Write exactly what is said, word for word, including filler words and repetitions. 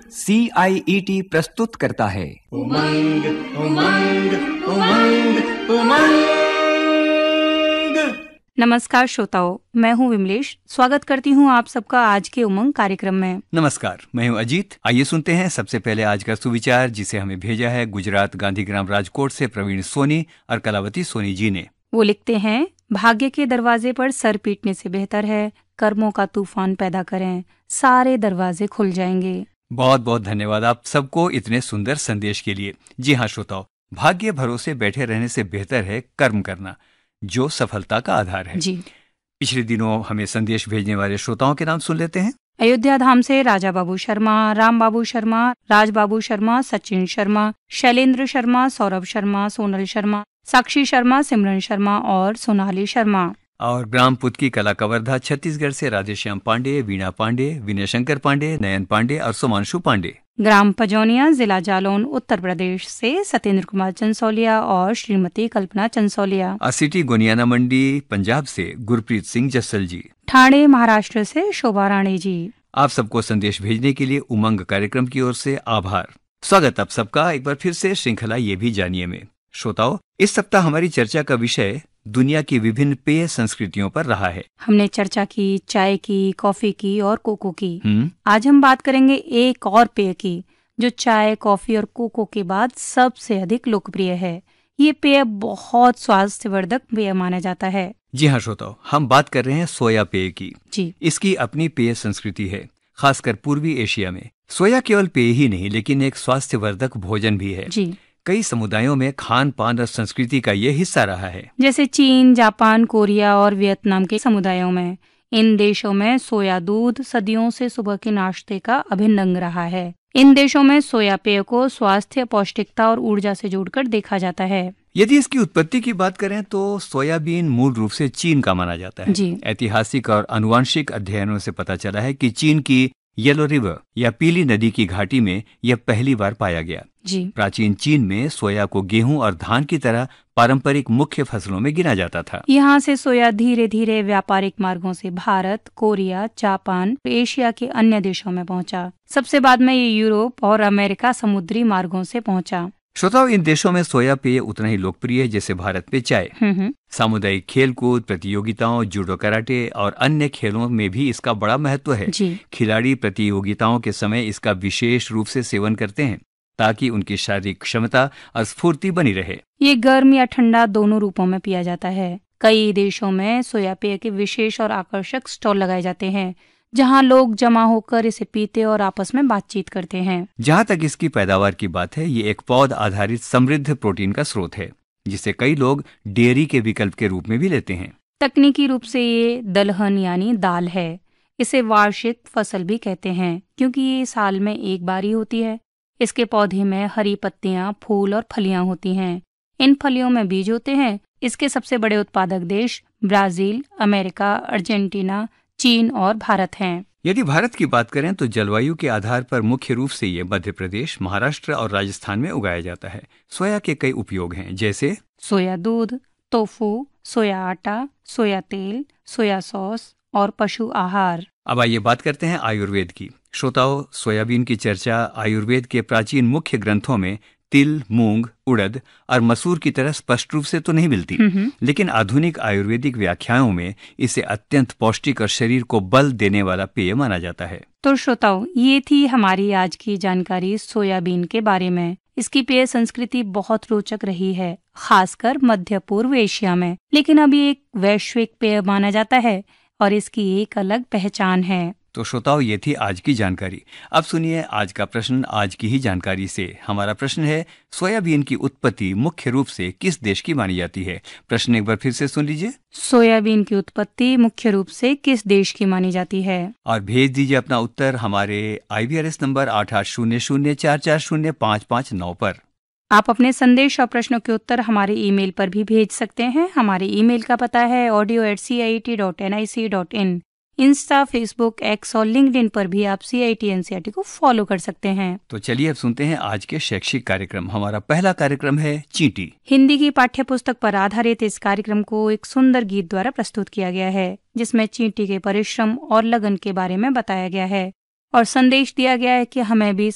सी आई E T प्रस्तुत करता है उमंग उमंग उमंग उमंग। नमस्कार श्रोताओं, मैं हूं विमलेश। स्वागत करती हूं आप सबका आज के उमंग कार्यक्रम में। नमस्कार, मैं हूं अजीत। आइए सुनते हैं सबसे पहले आज का सुविचार, जिसे हमें भेजा है गुजरात गांधीग्राम राजकोट से प्रवीण सोनी और कलावती सोनी जी ने। वो लिखते हैं, भाग्य के दरवाजे पर सर पीटने से बेहतर है कर्मों का तूफान पैदा करें, सारे दरवाजे खुल जाएंगे। बहुत बहुत धन्यवाद आप सबको इतने सुंदर संदेश के लिए। जी हाँ श्रोताओ, भाग्य भरोसे बैठे रहने से बेहतर है कर्म करना, जो सफलता का आधार है। जी। पिछले दिनों हमें संदेश भेजने वाले श्रोताओं के नाम सुन लेते हैं। अयोध्या धाम से राजा बाबू शर्मा, राम बाबू शर्मा, राज बाबू शर्मा, सचिन शर्मा, शैलेंद्र शर्मा, सौरभ शर्मा, सोनल शर्मा, साक्षी शर्मा, सिमरन शर्मा और सोनाली शर्मा। और ग्राम पुतकी कला कवर्धा छत्तीसगढ़ से राधेश्याम पांडे, वीणा पांडे, विनय शंकर पांडे, नयन पांडे और सुमांशु पांडे। ग्राम पजौनिया जिला जालौन उत्तर प्रदेश से सत्येंद्र कुमार चंसौलिया और श्रीमती कल्पना चंसौलिया। असिटी गोनियाना मंडी पंजाब से गुरप्रीत सिंह जस्सल जी। ठाणे महाराष्ट्र से शोभा राणे जी। आप सबको संदेश भेजने के लिए उमंग कार्यक्रम की ओर से आभार। स्वागत आप सबका एक बार फिर से श्रृंखला ये भी जानिए में। श्रोताओ, इस सप्ताह हमारी चर्चा का विषय दुनिया की विभिन्न पेय संस्कृतियों पर रहा है। हमने चर्चा की चाय की, कॉफी की और कोको की। हम्म आज हम बात करेंगे एक और पेय की, जो चाय, कॉफी और कोको के बाद सबसे अधिक लोकप्रिय है। ये पेय बहुत स्वास्थ्यवर्धक पेय माना जाता है। जी हाँ श्रोताओ, हम बात कर रहे हैं सोया पेय की। जी। इसकी अपनी पेय संस्कृति है, खासकर पूर्वी एशिया में। सोया केवल पेय ही नहीं, लेकिन एक स्वास्थ्यवर्धक भोजन भी है। जी। कई समुदायों में खान पान और संस्कृति का ये हिस्सा रहा है, जैसे चीन, जापान, कोरिया और वियतनाम के समुदायों में। इन देशों में सोया दूध सदियों से सुबह के नाश्ते का अभिन्न अंग रहा है। इन देशों में सोया पेय को स्वास्थ्य, पौष्टिकता और ऊर्जा से जोड़कर देखा जाता है। यदि इसकी उत्पत्ति की बात करें तो सोयाबीन मूल रूप से चीन का माना जाता है। जी। ऐतिहासिक और आनुवंशिक अध्ययनों से पता चला है कि चीन की येलो रिवर या पीली नदी की घाटी में यह पहली बार पाया गया। जी। प्राचीन चीन में सोया को गेहूं और धान की तरह पारंपरिक मुख्य फसलों में गिना जाता था। यहाँ से सोया धीरे धीरे व्यापारिक मार्गों से भारत, कोरिया, जापान, एशिया के अन्य देशों में पहुँचा। सबसे बाद में ये यूरोप और अमेरिका समुद्री मार्गों से पहुँचा। श्रोताओं, इन देशों में सोया पेय उतना ही लोकप्रिय है जैसे भारत में चाय। हम्म सामुदायिक खेलकूद प्रतियोगिताओं, जूडो, कराटे और अन्य खेलों में भी इसका बड़ा महत्व है। जी। खिलाड़ी प्रतियोगिताओं के समय इसका विशेष रूप से सेवन करते हैं ताकि उनकी शारीरिक क्षमता और स्फूर्ति बनी रहे। ये गर्म या ठंडा दोनों रूपों में पिया जाता है। कई देशों में सोया पेय के विशेष और आकर्षक स्टॉल लगाए जाते हैं, जहां लोग जमा होकर इसे पीते और आपस में बातचीत करते हैं। जहां तक इसकी पैदावार की बात है, ये एक पौध आधारित समृद्ध प्रोटीन का स्रोत है, जिसे कई लोग डेयरी के विकल्प के रूप में भी लेते हैं। तकनीकी रूप से ये दलहन यानी दाल है। इसे वार्षिक फसल भी कहते हैं, क्योंकि ये साल में एक बार ही होती है। इसके पौधे में हरी पत्तियां, फूल और फलियां होती हैं। इन फलियों में बीज होते हैं। इसके सबसे बड़े उत्पादक देश ब्राजील, अमेरिका, अर्जेंटीना, चीन और भारत हैं। यदि भारत की बात करें तो जलवायु के आधार पर मुख्य रूप से ये मध्य प्रदेश, महाराष्ट्र और राजस्थान में उगाया जाता है। सोया के कई उपयोग हैं, जैसे सोया दूध, टोफू, सोया आटा, सोया तेल, सोया सॉस और पशु आहार। अब आइए बात करते हैं आयुर्वेद की। श्रोताओं, सोयाबीन की चर्चा आयुर्वेद के प्राचीन मुख्य ग्रंथों में तिल, मूंग, उड़द और मसूर की तरह स्पष्ट रूप से तो नहीं मिलती, लेकिन आधुनिक आयुर्वेदिक व्याख्याओं में इसे अत्यंत पौष्टिक और शरीर को बल देने वाला पेय माना जाता है। तो श्रोताओं, ये थी हमारी आज की जानकारी सोयाबीन के बारे में। इसकी पेय संस्कृति बहुत रोचक रही है, खासकर मध्य पूर्व एशिया में। लेकिन अब ये एक वैश्विक पेय माना जाता है और इसकी एक अलग पहचान है। तो श्रोताओं, ये थी आज की जानकारी। अब सुनिए आज का प्रश्न आज की ही जानकारी से। हमारा प्रश्न है, सोयाबीन की उत्पत्ति मुख्य रूप से किस देश की मानी जाती है? प्रश्न एक बार फिर से सुन लीजिए। सोयाबीन की उत्पत्ति मुख्य रूप से किस देश की मानी जाती है? और भेज दीजिए अपना उत्तर हमारे आई वी आर एस नंबर आठ आठ शून्य शून्य चार चार शून्य पाँच पाँच नौ पर। आप अपने संदेश और प्रश्नों के उत्तर हमारे ईमेल पर भी भेज सकते हैं। हमारे ईमेल का पता है audio eight C I T dot N I C dot in. Insta, Facebook, x और लिंक्डइन पर भी आप सी I T N C R T को फॉलो कर सकते हैं। तो चलिए अब सुनते हैं आज के शैक्षिक कार्यक्रम। हमारा पहला कार्यक्रम है चींटी। हिंदी की पाठ्य पुस्तक पर आधारित इस कार्यक्रम को एक सुंदर गीत द्वारा प्रस्तुत किया गया है, जिसमें चींटी के परिश्रम और लगन के बारे में बताया गया है और संदेश दिया गया है कि हमें भी